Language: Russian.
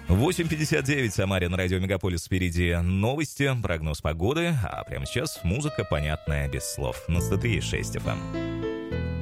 8:59, Самаре на радио Мегаполис. Впереди новости, прогноз погоды, а прямо сейчас музыка, понятная без слов. На 103.6 FM.